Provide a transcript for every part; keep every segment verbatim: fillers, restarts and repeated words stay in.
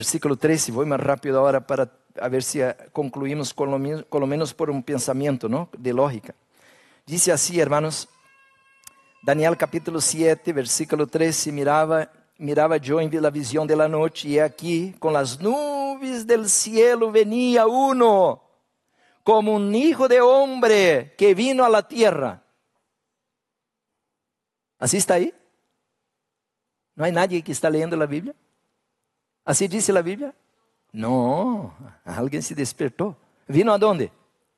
Versículo trece, vou mais rápido agora para a ver se concluímos com lo, com lo menos por um pensamento, ¿no? De lógica. Dice assim, hermanos, Daniel capítulo siete, versículo trece, mirava, mirava eu em la visión de la noche, e aqui, com las nubes del cielo, venía uno, como un hijo de hombre, que vino a la tierra. Assim está aí? Não há nadie que está lendo a Bíblia? Assim dice a Bíblia? Não, alguém se despertou. Vino aonde?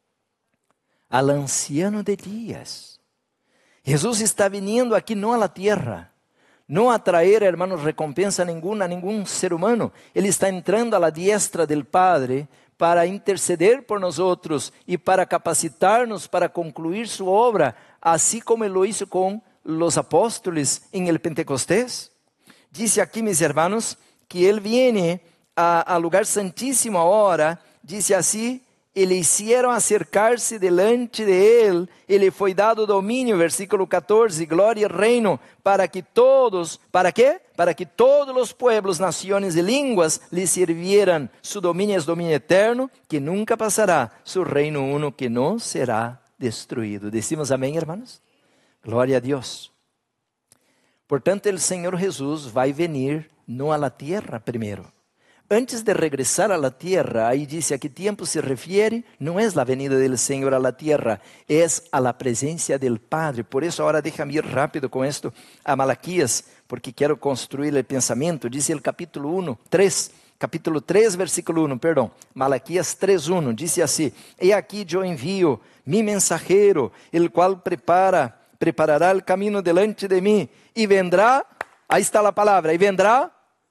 Al anciano de dias. Jesus está vindo aqui não à terra, não a traer, hermanos, recompensa nenhuma a nenhum ser humano. Ele está entrando a la diestra del Padre para interceder por nós outros e para capacitar-nos para concluir sua obra, assim como ele lo hizo com os apóstolos em el Pentecostés. Dice aqui, mis hermanos, que ele viene a, a lugar santíssimo agora, dice assim, e le hicieron acercar-se delante de ele, e lhe foi dado domínio, versículo catorze, glória e reino, para que todos, ¿para quê? Para que todos os pueblos, naciones e línguas lhe sirvieran. Su domínio é domínio eterno, que nunca passará, su reino uno que não será destruído. Decimos amém, hermanos? Glória a Deus. Portanto, o Senhor Jesus vai venir não a la tierra primeiro. Antes de regressar a la tierra, aí diz a que tempo se refere, não é a venida do Senhor a la tierra, é a la presença del Padre. Por isso, agora deixa-me ir rápido com isto a Malaquias, porque quero construir o pensamento. Diz o capítulo um, três, capítulo três, versículo um, perdão, Malaquias três, um, diz assim, e aqui eu envio mi mensajero, el qual prepara, preparará o caminho delante de mim, e vendrá, aí está a palavra, e vendrá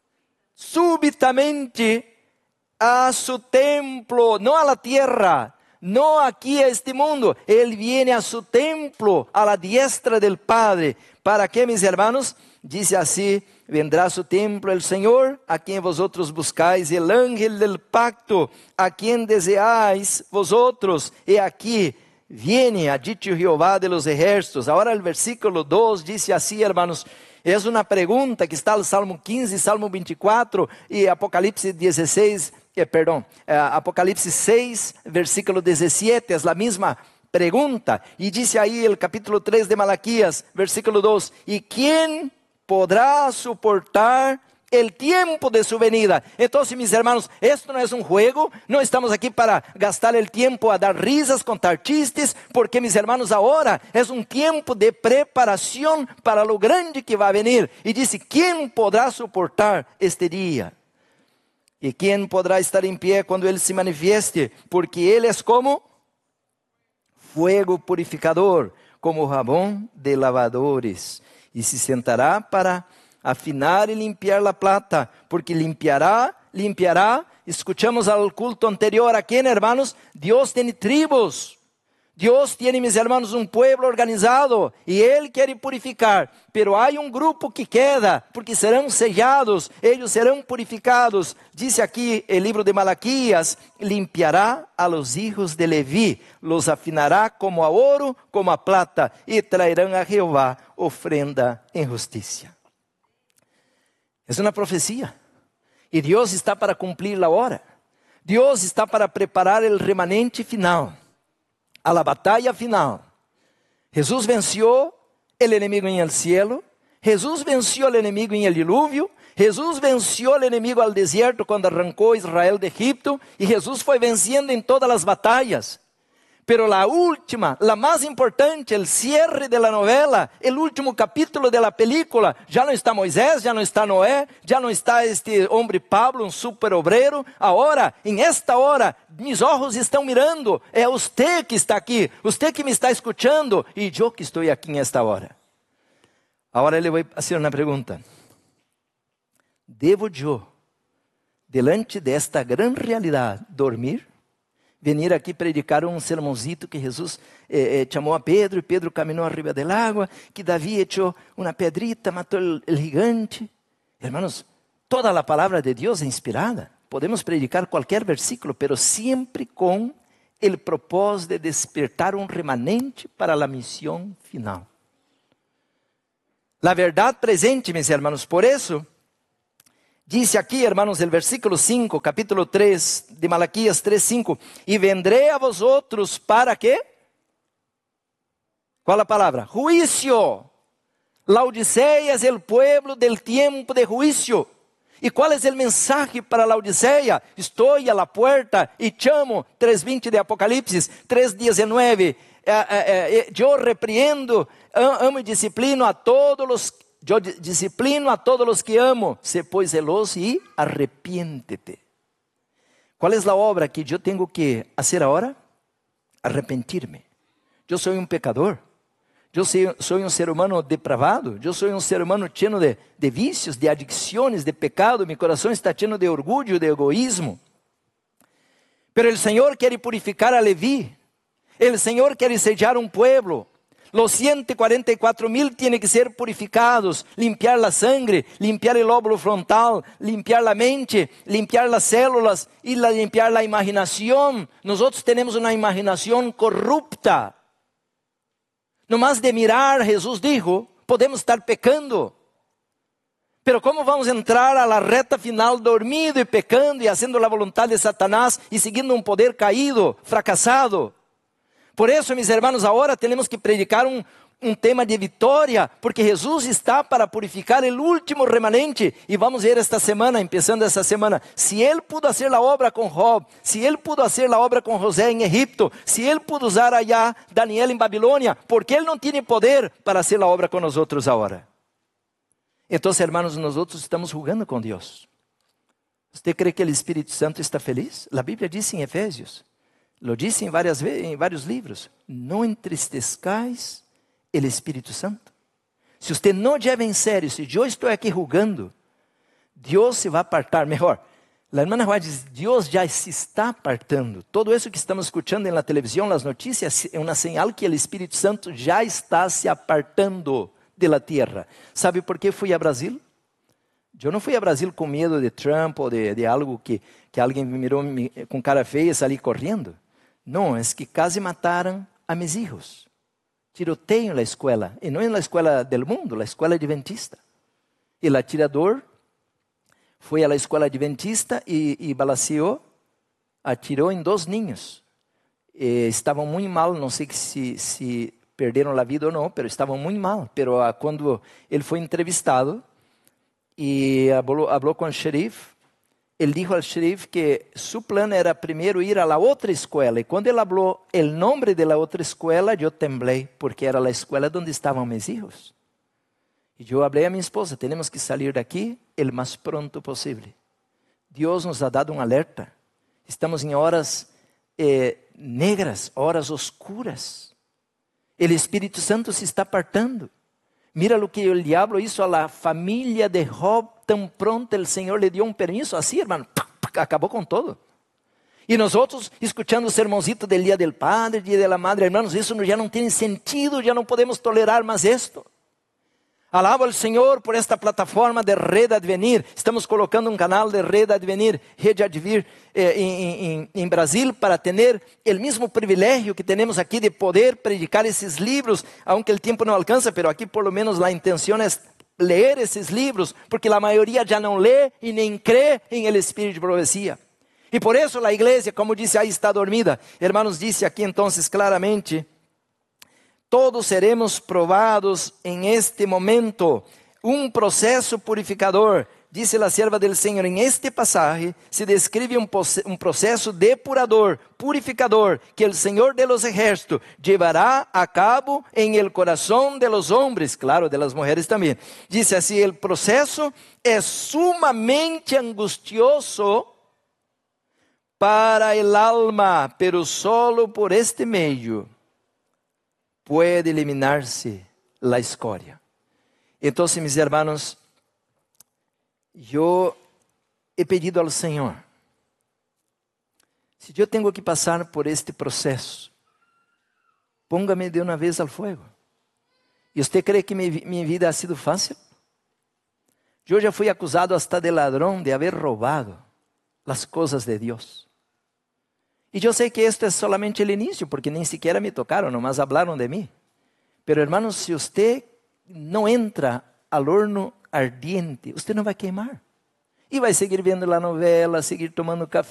súbitamente a su templo, no a la tierra, no aquí a este mundo. Él viene a su templo, a la diestra del Padre. ¿Para qué, mis hermanos? Dice así, vendrá a su templo el Señor, a quien vosotros buscáis, el ángel del pacto, a quien deseáis vosotros. He aquí, viene, ha dicho Jehová de los ejércitos. Ahora el versículo dos dice así, hermanos, é uma pergunta que está no Salmo quinze, Salmo vinte e quatro e Apocalipse dezesseis, eh, perdão, eh, Apocalipse seis, versículo dezessete, é a mesma pergunta. E diz aí o capítulo três de Malaquias, versículo dois, e quem poderá suportar el tiempo de su venida? Entonces, mis hermanos, esto no es un juego, no estamos aquí para gastar el tiempo a dar risas, contar chistes, porque, mis hermanos, ahora es un tiempo de preparación para lo grande que va a venir. Y dice, ¿quién podrá soportar este día? ¿Y quién podrá estar en pie cuando Él se manifieste? Porque Él es como fuego purificador, como jabón de lavadores, y se sentará para afinar e limpiar a plata, porque limpiará, limpiará. Escuchamos al culto anterior aqui, hermanos, Deus tem tribos, Deus tem, mis hermanos, um pueblo organizado, e Ele quer purificar, pero há um grupo que queda, porque serão sellados, eles serão purificados. Diz aqui o livro de Malaquias, limpiará a los hijos de Leví, los afinará como a ouro, como a plata, e traerão a Jeová ofrenda em justiça. É uma profecia, e Deus está para cumprir a hora. Deus está para preparar o remanente final, a la batalha final. Jesus venceu o inimigo em el cielo, Jesus venceu o inimigo em el dilúvio, Jesus venceu o inimigo al deserto quando arrancou Israel de Egipto, e Jesus foi vencendo em todas as batalhas. Pero la última, la más importante, el cierre de la novela, el último capítulo de la película, ya no está Moisés, ya no está Noé, ya no está este hombre Pablo, un super obrero. Ahora, en esta hora, mis ojos estão mirando, é usted que está aqui, usted que me está escuchando, e eu que estou aqui nesta hora. Agora ele vai fazer uma pergunta. Devo eu, delante desta grande realidade, dormir? Venir aqui predicar um sermãozito que Jesus eh, eh, chamou a Pedro, e Pedro caminhou arriba del agua, que Davi echou uma pedrita, matou o gigante. Hermanos, toda a palavra de Deus é inspirada. Podemos predicar qualquer versículo, pero sempre com o propósito de despertar um remanente para a missão final. A verdade presente, meus hermanos, por isso, Dice aquí, hermanos, el versículo cinco, capítulo tres de Malaquías tres, cinco. Y vendré a vosotros para ¿qué? ¿Cuál la palabra? Juicio. Laodicea es el pueblo del tiempo de juicio. ¿Y cuál es el mensaje para Laodicea? Estoy a la puerta y llamo, tres veinte de Apocalipsis, tres diecinueve. Eh, eh, eh, yo repreendo, amo y disciplino a todos los, yo disciplino a todos los que amo. Sé pues celoso y arrepiéntete. ¿Cuál es la obra que yo tengo que hacer ahora? Arrepentirme. Yo soy un pecador. Yo soy, soy un ser humano depravado. Yo soy un ser humano lleno de, de vicios, de adicciones, de pecado. Mi corazón está lleno de orgullo, de egoísmo. Pero el Señor quiere purificar a Leví. El Señor quiere sellar un pueblo. Los ciento cuarenta y cuatro mil tienen que ser purificados, limpiar la sangre, limpiar el lóbulo frontal, limpiar la mente, limpiar las células y la, limpiar la imaginación. Nosotros tenemos una imaginación corrupta. No más de mirar, Jesús dijo, podemos estar pecando. Pero ¿cómo vamos a entrar a la reta final dormido y pecando y haciendo la voluntad de Satanás y siguiendo un poder caído, fracasado? Por eso, mis hermanos, ahora tenemos que predicar un, un tema de victoria, porque Jesús está para purificar el último remanente. Y vamos a ver esta semana, empezando esta semana, si Él pudo hacer la obra con Job, si Él pudo hacer la obra con José en Egipto, si Él pudo usar allá Daniel en Babilonia, ¿por qué Él no tiene poder para hacer la obra con nosotros ahora? Entonces, hermanos, nosotros estamos jugando con Dios. ¿Usted cree que el Espíritu Santo está feliz? La Biblia dice en Efesios, lo dice en, varias, en varios libros, no entristezcáis el Espíritu Santo. Si usted no lleva en serio, si yo estoy aquí jugando, Dios se va a apartar. Mejor, la hermana Juárez dice, Dios ya se está apartando. Todo eso que estamos escuchando en la televisión, las noticias, es una señal que el Espíritu Santo ya está se apartando de la tierra. ¿Sabe por qué fui a Brasil? Yo no fui a Brasil con miedo de Trump o de, de algo que, que alguien me miró con cara feia y salí corriendo. No, es que casi mataron a mis hijos. Tiroteio en la escuela, y no en la escuela del mundo, la escuela adventista. Y el atirador fue a la escuela adventista y, y balaceó, atiró en dos niños. Eh, estaban muy mal, no sé si, si perderon la vida o no, pero estaban muy mal. Pero ah, cuando él fue entrevistado y habló, habló con el sheriff, él dijo al sheriff que su plan era primero ir a la otra escuela. Y cuando él habló el nombre de la otra escuela, yo temblé, porque era la escuela donde estaban mis hijos. Y yo hablé a mi esposa, tenemos que salir de aquí el más pronto posible. Dios nos ha dado una alerta. Estamos en horas eh, negras, horas oscuras. El Espíritu Santo se está apartando. Mira lo que el diablo hizo a la familia de Job. Tan pronto el Señor le dio un permiso, así, hermano, acabó con todo. Y nosotros, escuchando el sermoncito del Día del Padre, Día de la Madre, hermanos, eso ya no tiene sentido, ya no podemos tolerar más esto. Alabo al Señor por esta plataforma de Red Advenir. Estamos colocando un canal de Red Advenir, Red Advenir eh, en, en, en Brasil, para tener el mismo privilegio que tenemos aquí de poder predicar esos libros, aunque el tiempo no alcanza, pero aquí por lo menos la intención es leer esos libros, porque la mayoría ya no lee y ni cree en el Espíritu de profecía. Y por eso la iglesia, como dice, ahí está dormida. Hermanos, dice aquí entonces claramente, todos seremos probados en este momento. Un proceso purificador. Dice la sierva del Señor, en este pasaje se describe un, un proceso depurador, purificador, que el Señor de los ejércitos llevará a cabo en el corazón de los hombres, claro, de las mujeres también. Dice así, el proceso es sumamente angustioso para el alma, pero solo por este medio puede eliminarse la escoria. Entonces, mis hermanos, yo he pedido al Señor, si yo tengo que pasar por este proceso, póngame de una vez al fuego. ¿Y usted cree que mi, mi vida ha sido fácil? Yo ya fui acusado hasta de ladrón de haber robado las cosas de Dios. Y yo sé que esto es solamente el inicio, porque ni siquiera me tocaron, nomás hablaron de mí. Pero hermanos, si usted no entra al horno ardiente, usted no va a quemar. e vai seguir vendo a novela, seguir tomando café.